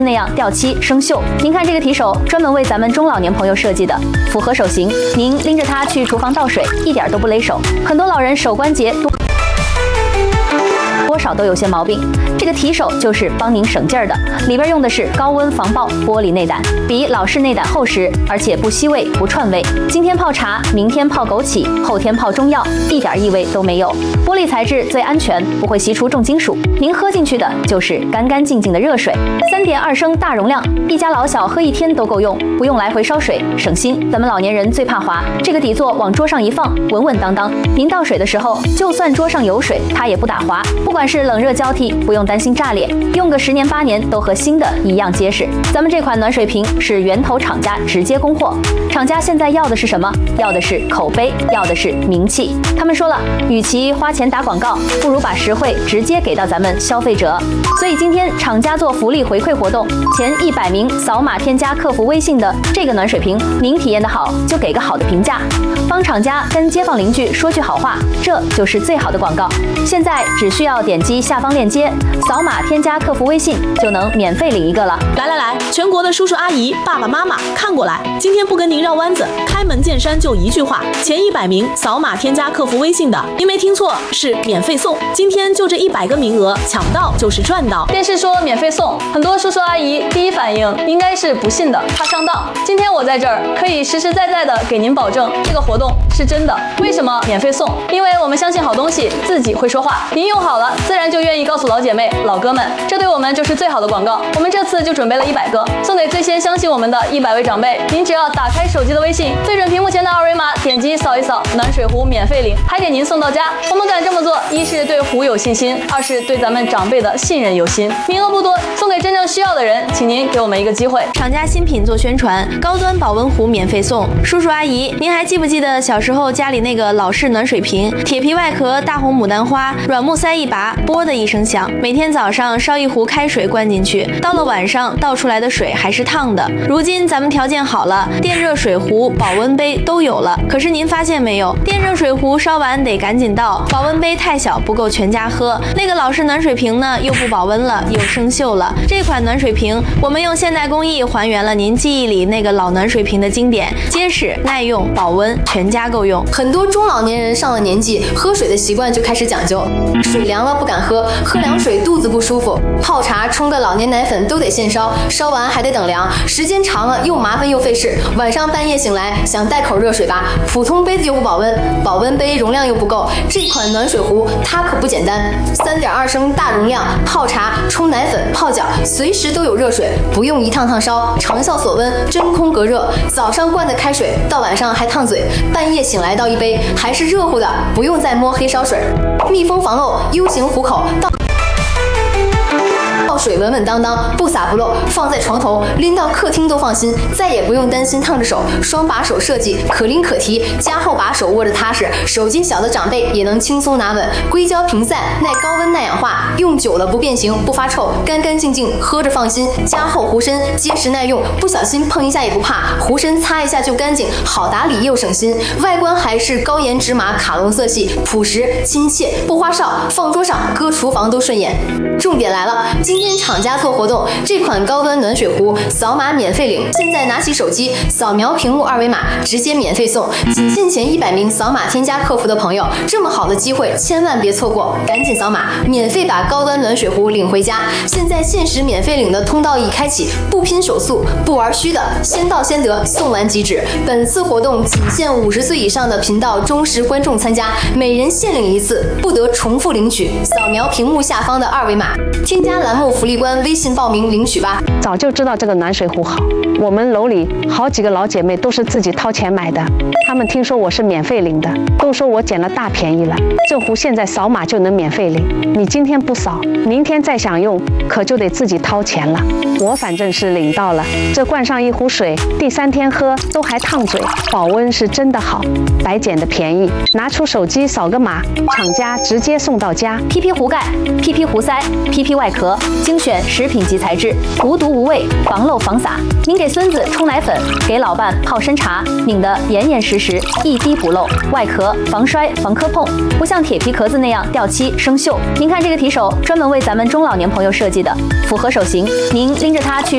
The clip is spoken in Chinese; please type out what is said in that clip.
那样掉漆生锈。您看这个提手，专门为咱们中老年朋友设计的，符合手型。您拎着它去厨房倒水，一点都不勒手。很多老人手关节多少都有些毛病，这个提手就是帮您省劲儿的。里边用的是高温防爆玻璃内胆，比老式内胆厚实，而且不吸味不串味。今天泡茶，明天泡枸杞，后天泡中药，一点异味都没有。玻璃材质最安全，不会吸出重金属。您喝进去的就是干干净净的热水。3.2升大容量，一家老小喝1天都够用，不用来回烧水，省心。咱们老年人最怕滑，这个底座往桌上一放，稳稳当当。您倒水的时候，就算桌上有水，它也不打滑。不管是冷热交替，不用担心炸裂，用个10年8年都和新的一样结实。咱们这款暖水瓶是源头厂家直接供货，厂家现在要的是什么？要的是口碑，要的是名气。他们说了，与其花钱打广告，不如把实惠直接给到咱们消费者。所以今天厂家做福利回馈活动，前100名扫码添加客服微信的这个暖水瓶，您体验的好就给个好的评价，帮厂家跟街坊邻居说句好话，这就是最好的广告。现在只需要点击下方链接，扫码添加客服微信就能免费领一个了。 来，全国的叔叔阿姨、爸爸妈妈看过来，今天不跟您绕弯子，开门见山就一句话：前100名扫码添加客服微信的，您没听错，是免费送。今天就这100个名额，抢到就是赚到。 电视说免费送，很多叔叔阿姨第一反应应该是不信的，怕上当。今天我在这儿可以实实在在的给您保证，这个活动是真的。为什么免费送？因为我们相信好东西自己会说话，您用好了，自然就愿意告诉老姐妹、老哥们，这对我们就是最好的广告。我们这次就准备了100个，送给最先相信我们的100位长辈。您只要打开手机的微信，对准屏幕前的二维码，点击扫一扫，暖水壶免费领，还给您送到家。我们敢这么做，一是对壶有信心，二是对咱们长辈的信任有心。名额不多，送给真正需要的人，请您给我们一个机会。 厂家新品做宣传，高端保温壶免费送。叔叔阿姨，您还记不记得小时候家里那个老式暖水瓶，铁皮外壳，大红牡丹花，软木塞一拔，啵的一声响。每天早上烧一壶开水灌进去，到了晚上倒出来的水还是烫的。如今咱们条件好了，电热水壶、保温杯都有了。可是您发现没有，电热水壶烧完得赶紧倒，保温杯太小不够全家喝。那个老式暖水瓶呢，又不保温了，又生锈了。这款暖水瓶，我们用现代工艺还原了您记忆里那个老暖水瓶的经典，结实耐用、保温，全家够用。 很多中老年人上了年纪，喝水的习惯就开始讲究，水凉了不敢喝，喝凉水肚子不舒服，泡茶冲个老年奶粉都得现烧，烧完还得等凉，时间长了又麻烦又费事。晚上半夜醒来想带口热水吧，普通杯子又不保温，保温杯容量又不够，这款暖水壶它可不简单，3.2升大容量，泡茶、冲奶粉、泡脚，随时都有热水，不用一趟趟烧，长效锁温，真空隔热。早上灌的开水，到晚上还烫嘴，半夜醒来倒一杯还是热乎的，不用再摸黑烧水，密封防漏 U 型壶口，倒水稳稳当当，不洒不漏，放在床头，拎到客厅都放心，再也不用担心烫着手。双把手设计，可拎可提，加厚把手握着踏实，手劲小的长辈也能轻松拿稳。硅胶平散，耐高温耐氧化，用久了不变形不发臭，干干净净喝着放心。加厚壶身，结实耐用，不小心碰一下也不怕，壶身擦一下就干净，好打理又省心。外观还是高颜芝麻卡龙色系，朴实亲切，不花哨，放桌上搁厨房都顺眼。重点来了，今天厂家做活动，这款高端暖水壶扫码免费领。现在拿起手机扫描屏幕二维码，直接免费送，仅限前100名扫码添加客服的朋友，这么好的机会千万别错过，赶紧扫码，免费把高端暖水壶领回家。现在限时免费领的通道已开启，不拼手速，不玩虚的，先到先得，送完即止。本次活动仅限50岁以上的频道忠实观众参加，每人限领1次，不得重复领取。扫描屏幕下方的二维码，添加栏目福利官微信报名领取吧。 早就知道这个暖水壶好，我们楼里好几个老姐妹都是自己掏钱买的，她们听说我是免费领的，都说我捡了大便宜了。这壶现在扫码就能免费领，你今天不扫，明天再想用，可就得自己掏钱了。我反正是领到了，这灌上一壶水，第3天喝都还烫嘴，保温是真的好，白捡的便宜，拿出手机扫个码，厂家直接送到家。 PP 壶盖、PP 壶塞、PP 外壳，精选食品级材质，无毒无味，防漏防洒。您给孙子冲奶粉，给老伴泡参茶，拧得严严实实，一滴不漏。外壳防摔防磕碰，不像铁皮壳子那样掉漆生锈。您看这个提手，专门为咱们中老年朋友设计的，符合手型。您拎着它去